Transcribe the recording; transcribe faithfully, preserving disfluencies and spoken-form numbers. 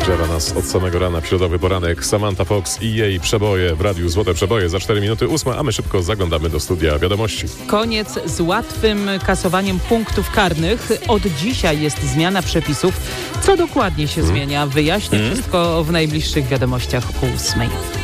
rozgrzewa nas od samego rana w środowy poranek. Samantha Fox i jej przeboje w Radiu Złote Przeboje. Za cztery minuty ósma, a my szybko zaglądamy do studia wiadomości. Koniec z łatwym kasowaniem punktów karnych. Od dzisiaj jest zmiana przepisów. Co dokładnie się hmm. zmienia? Wyjaśnię hmm. wszystko w najbliższych wiadomościach o ósmej.